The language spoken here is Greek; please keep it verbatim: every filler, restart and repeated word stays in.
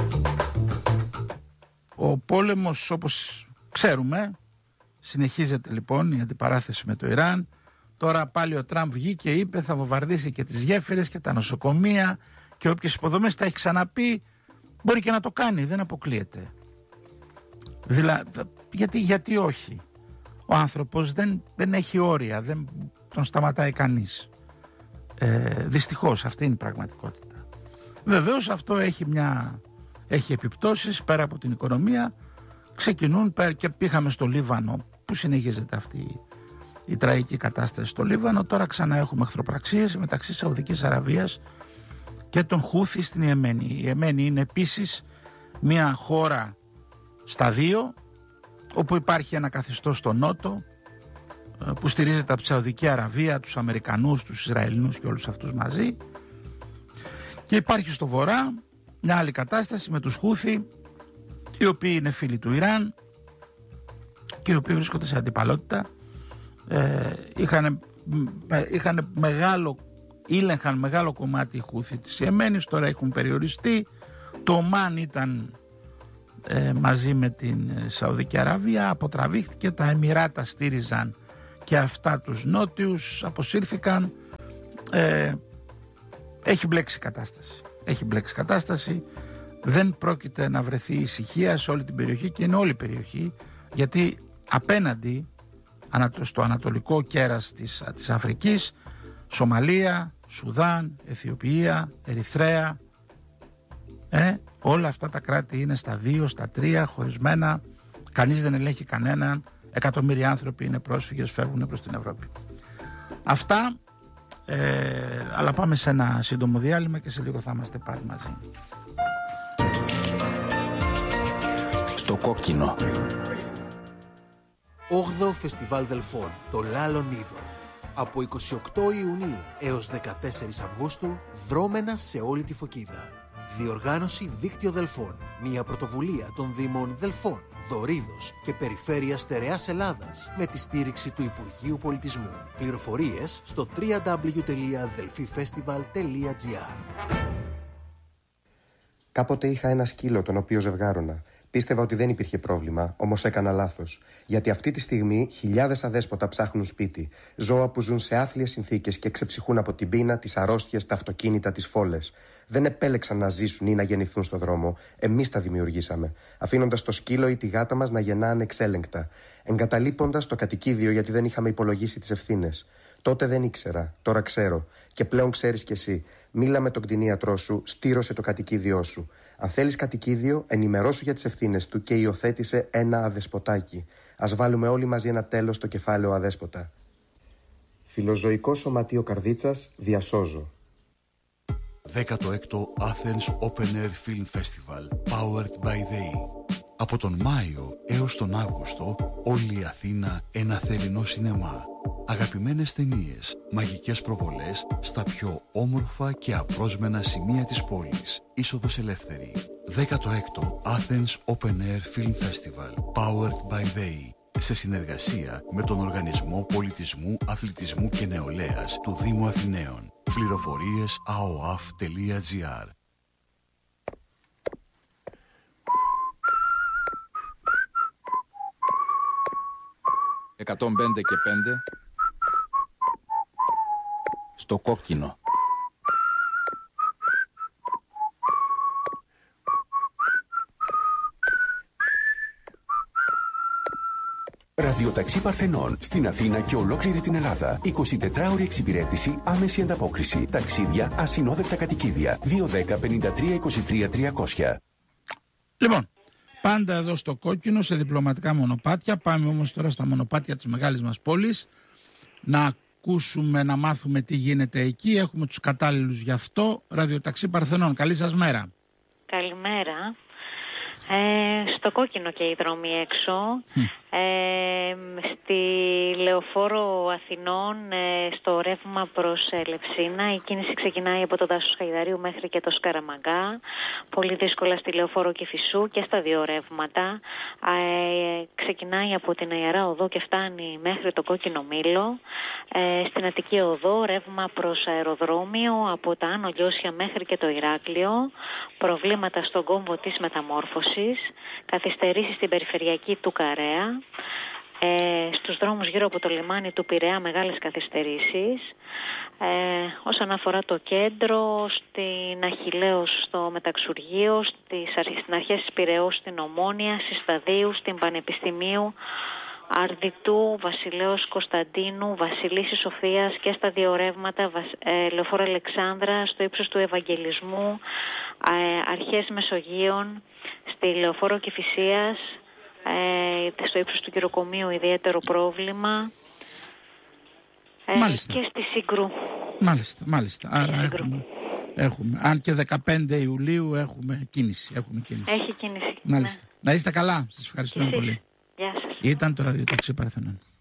Ο πόλεμος, όπως ξέρουμε, συνεχίζεται λοιπόν η αντιπαράθεση με το Ιράν. Τώρα πάλι ο Τραμπ βγήκε και είπε θα βομβαρδίσει και τις γέφυρες και τα νοσοκομεία και όποιες υποδομές, τα έχει ξαναπεί, μπορεί και να το κάνει, δεν αποκλείεται. Δηλαδή, γιατί, γιατί όχι. Ο άνθρωπος δεν, δεν έχει όρια, δεν τον σταματάει κανείς. Ε, δυστυχώς αυτή είναι η πραγματικότητα. Βεβαίως αυτό έχει, μια, έχει επιπτώσεις πέρα από την οικονομία. Ξεκινούν και πήγαμε στο Λίβανο που συνεχίζεται αυτή η τραγική κατάσταση στο Λίβανο. Τώρα ξανά έχουμε εχθροπραξίες μεταξύ Σαουδικής Αραβίας και των Χούθη στην Ιεμένη. Η Ιεμένη είναι επίσης μια χώρα στα δύο, όπου υπάρχει ένα καθεστώς στο νότο που στηρίζεται από τη Σαουδική Αραβία, τους Αμερικανούς, τους Ισραηλινούς και όλους αυτούς μαζί, και υπάρχει στο βορρά μια άλλη κατάσταση με τους Χούθη, οι οποίοι είναι φίλοι του Ιράν και οι οποίοι βρίσκονται σε αντιπαλότητα. ε, είχαν, είχαν μεγάλο ήλεγχαν μεγάλο κομμάτι οι Χούθη της Ιεμένης, τώρα έχουν περιοριστεί. Το Ομάν ήταν ε, μαζί με την Σαουδική Αραβία, αποτραβήχθηκε, τα Εμιράτα στήριζαν και αυτά τους νότιους, αποσύρθηκαν. ε, έχει μπλέξει κατάσταση έχει μπλέξει κατάσταση δεν πρόκειται να βρεθεί ησυχία σε όλη την περιοχή, και είναι όλη η περιοχή, γιατί απέναντι στο ανατολικό κέρας της, της Αφρικής, Σομαλία, Σουδάν, Αιθιοπία, Ερυθρέα, ε, όλα αυτά τα κράτη είναι στα δύο, στα τρία, χωρισμένα, κανείς δεν ελέγχει κανέναν, εκατομμύρια άνθρωποι είναι πρόσφυγες, φεύγουν προς την Ευρώπη. Αυτά, ε, αλλά πάμε σε ένα σύντομο διάλειμμα και σε λίγο θα είμαστε πάλι μαζί. Στο κόκκινο. όγδοο Φεστιβάλ Δελφών, το Λάλον Είδωρ. Από εικοστή ογδόη Ιουνίου έως δεκατέσσερις Αυγούστου, δρόμενα σε όλη τη Φωκίδα. Διοργάνωση Δίκτυο Δελφών. Μια πρωτοβουλία των Δήμων Δελφών, Δωρίδος και Περιφέρειας Στερεάς Ελλάδας με τη στήριξη του Υπουργείου Πολιτισμού. Πληροφορίες στο double-u double-u double-u τελεία delfifestival τελεία gr. Κάποτε είχα ένα σκύλο τον οποίο ζευγάρωνα. Πίστευα ότι δεν υπήρχε πρόβλημα, όμως έκανα λάθος. Γιατί αυτή τη στιγμή χιλιάδες αδέσποτα ψάχνουν σπίτι. Ζώα που ζουν σε άθλιες συνθήκες και ξεψυχούν από την πείνα, τις αρρώστιες, τα αυτοκίνητα, τις φόλες. Δεν επέλεξαν να ζήσουν ή να γεννηθούν στο δρόμο. Εμείς τα δημιουργήσαμε. Αφήνοντας το σκύλο ή τη γάτα μας να γεννά ανεξέλεγκτα. Εγκαταλείποντας το κατοικίδιο γιατί δεν είχαμε υπολογίσει τις ευθύνες. Τότε δεν ήξερα, τώρα ξέρω. Και πλέον ξέρεις κι εσύ. Μίλα με τον κτηνίατρό σου, στήρωσε το κατοικίδιό σου. Αν θέλεις κατοικίδιο, ενημερώσου για τις ευθύνες του και υιοθέτησε ένα αδεσποτάκι. Ας βάλουμε όλοι μαζί ένα τέλος στο κεφάλαιο αδέσποτα. Φιλοζωικό Σωματείο Καρδίτσας, διασώζω. δέκατο έκτο Athens Open Air Film Festival, powered by they. Από τον Μάιο έως τον Αύγουστο, όλη η Αθήνα ένα θερινό σινεμά. Αγαπημένες ταινίες, μαγικές προβολές στα πιο όμορφα και απρόσμενα σημεία της πόλης. Είσοδος ελεύθερη. δέκατο έκτο Athens Open Air Film Festival, powered by they. Σε συνεργασία με τον Οργανισμό Πολιτισμού, Αθλητισμού και Νεολαίας του Δήμου Αθηναίων. Πληροφορίες a o a f τελεία gr. εκατόν πέντε και πέντε. Στο κόκκινο. Ραδιοταξί Παρθενών στην Αθήνα και ολόκληρη την Ελλάδα. εικοσιτετράωρη εξυπηρέτηση, άμεση ανταπόκριση. Ταξίδια, ασυνόδευτα κατοικίδια. δύο ένα μηδέν πέντε τρία είκοσι τρία τριακόσια. Λοιπόν, πάντα εδώ στο κόκκινο, σε διπλωματικά μονοπάτια. Πάμε όμως τώρα στα μονοπάτια της μεγάλης μας πόλης να ακούσουμε, να μάθουμε τι γίνεται εκεί. Έχουμε τους κατάλληλους γι' αυτό. Ραδιοταξί Παρθενών, καλή σας μέρα. Καλημέρα. Ε, στο κόκκινο και οι δρόμοι έξω. Mm. Ε, στη Λεωφόρο Αθηνών, ε, στο ρεύμα προς ε, Λευσίνα, η κίνηση ξεκινάει από το δάσος Χαϊδαρίου μέχρι και το Σκαραμαγκά. Πολύ δύσκολα στη Λεωφόρο Κηφισού και στα δύο ρεύματα. Ε, ξεκινάει από την Ιερά Οδό και φτάνει μέχρι το Κόκκινο Μήλο. Ε, στην Αττική Οδό, ρεύμα προς αεροδρόμιο από τα Άνω Λιώσια μέχρι και το Ηράκλειο. Προβλήματα στον κόμβο της μεταμόρφωσης. Καθυστερήσεις στην περιφερειακή του Καρέα. Ε, στους δρόμους γύρω από το λιμάνι του Πειραιά μεγάλες καθυστερήσεις. Ε, όσον αφορά το κέντρο, στην Αχιλλέως στο Μεταξουργείο, στις αρχές, στην αρχές της Πειραιώς στην Ομόνια, στις Σταδίου, στην Πανεπιστημίου, Αρδιτού, Βασιλέως Κωνσταντίνου, Βασιλίσσης Σοφίας και στα δύο ρεύματα, ε, Λεωφόρο Αλεξάνδρα, στο ύψος του Ευαγγελισμού, ε, αρχές Μεσογείων, στη Λεωφόρο Κηφισίας, ε, στο ύψος του Κυροκομείου ιδιαίτερο πρόβλημα, ε, και στη Σύγκρου. Μάλιστα, μάλιστα. Άρα έχουμε, έχουμε, αν και δεκαπέντε Ιουλίου έχουμε κίνηση. Έχουμε κίνηση. Έχει κίνηση. Μάλιστα. Ναι. Να είστε καλά. Σας ευχαριστούμε πολύ. Γεια σας. Ήταν το ραδιοταξί Παρθενών.